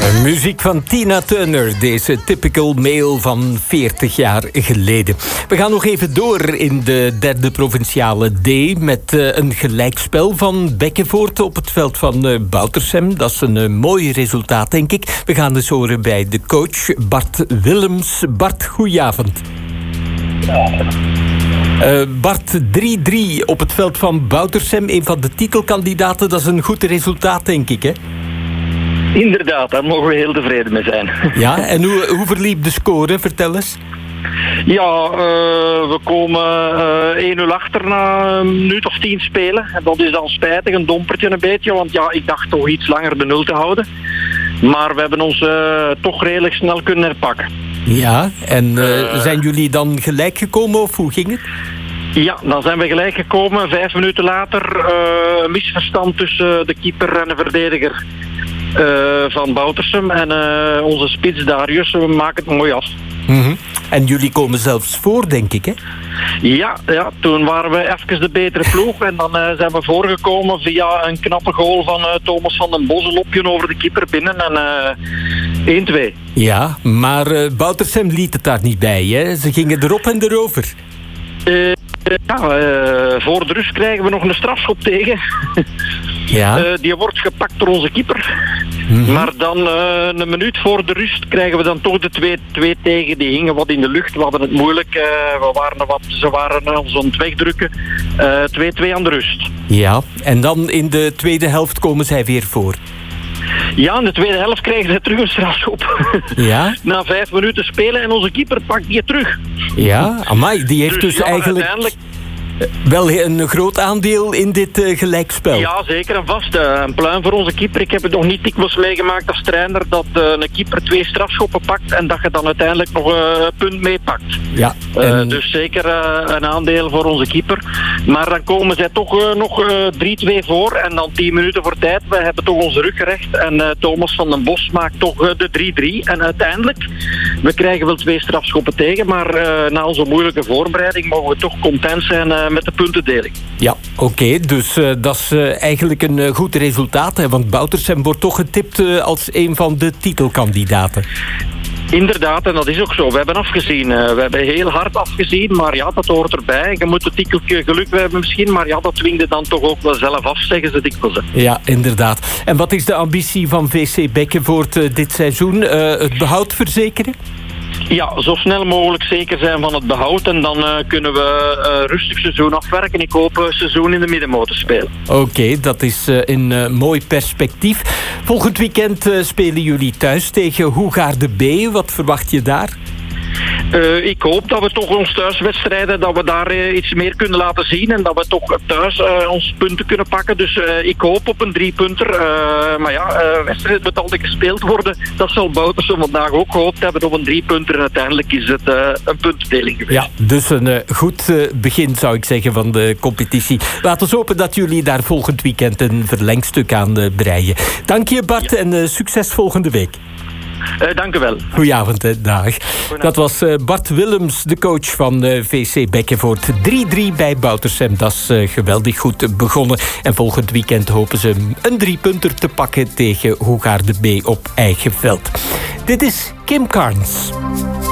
Muziek van Tina Turner, deze typical male van 40 jaar geleden. We gaan nog even door in de derde provinciale D met een gelijkspel van Bekkevoort op het veld van Boutersem. Dat is een mooi resultaat, denk ik. We gaan dus horen bij de coach Bart Willems. Bart, goedenavond. Bart, 3-3 op het veld van Boutersem. Een van de titelkandidaten, dat is een goed resultaat, denk ik, hè? Inderdaad, daar mogen we heel tevreden mee zijn. Ja, en hoe verliep de score? Vertel eens. Ja, we komen 1-0 achter na een minuut of 10 spelen. En dat is dan spijtig, een dompertje een beetje, want ja, ik dacht toch iets langer de 0 te houden. Maar we hebben ons toch redelijk snel kunnen herpakken. Ja, en zijn jullie dan gelijk gekomen of hoe ging het? Ja, dan zijn we gelijk gekomen. 5 minuten later een misverstand tussen de keeper en de verdediger van Boutersem. En onze spits Darius, we maken het mooi af. Mm-hmm. En jullie komen zelfs voor, denk ik, hè? Ja, toen waren we even de betere ploeg. En dan zijn we voorgekomen via een knappe goal van Thomas van den Bos. Een lopje over de keeper binnen en 1-2. Ja, maar Boutersem liet het daar niet bij, hè? Ze gingen erop en erover. Voor de rust krijgen we nog een strafschop tegen. Ja. Die wordt gepakt door onze keeper. Mm-hmm. Maar dan een minuut voor de rust krijgen we dan toch de 2 tegen. Die hingen wat in de lucht. We hadden het moeilijk. Ze waren ons aan het wegdrukken. 2-2 aan de rust. Ja, en dan in de tweede helft komen zij weer voor. Ja, in de tweede helft krijgen ze terug een strafschop. Ja? Na 5 minuten spelen en onze keeper pakt die terug. Ja, amai, die heeft dus eigenlijk uiteindelijk wel een groot aandeel in dit gelijkspel. Ja, zeker en vast. Een pluim voor onze keeper. Ik heb het nog niet dikwijls meegemaakt als trainer dat een keeper 2 strafschoppen pakt en dat je dan uiteindelijk nog een punt meepakt. Ja. Dus zeker een aandeel voor onze keeper. Maar dan komen zij toch nog 3-2 voor en dan 10 minuten voor tijd. We hebben toch onze rug gerecht en Thomas van den Bos maakt toch de 3-3. En uiteindelijk, we krijgen wel 2 strafschoppen tegen, maar na onze moeilijke voorbereiding mogen we toch content zijn met de puntendeling. Ja, oké. Dus dat is eigenlijk een goed resultaat. Hè, want Boutersem wordt toch getipt als een van de titelkandidaten. Inderdaad, en dat is ook zo. We hebben afgezien. We hebben heel hard afgezien, maar ja, dat hoort erbij. Je moet het tikkeltje geluk hebben misschien, maar ja, dat dwing je dan toch ook wel zelf af, zeggen ze dikwijls. Ja, inderdaad. En wat is de ambitie van VC Bekkevoort dit seizoen? Het behoud verzekeren? Ja, zo snel mogelijk zeker zijn van het behoud. En dan kunnen we rustig seizoen afwerken. Ik hoop een seizoen in de middenmotor spelen. Oké, dat is een mooi perspectief. Volgend weekend spelen jullie thuis tegen Hoegaarde B. Wat verwacht je daar? Ik hoop dat we toch ons thuiswedstrijden, dat we daar iets meer kunnen laten zien en dat we toch thuis ons punten kunnen pakken. Dus ik hoop op een 3-punter. Maar ja, wedstrijd moet altijd gespeeld worden. Dat zal Boutersem vandaag ook gehoopt hebben op een 3-punter. En uiteindelijk is het een puntendeling geweest. Ja, dus een goed begin zou ik zeggen van de competitie. Laten we hopen dat jullie daar volgend weekend een verlengstuk aan breien. Dank je Bart en succes volgende week. Dank u wel. Goedenavond, dag. Dat was Bart Willems, de coach van VC Bekkevoort. 3-3 bij Boutersem, dat is geweldig goed begonnen. En volgend weekend hopen ze een 3-punter te pakken tegen Hoegaarde B op eigen veld. Dit is Kim Carnes.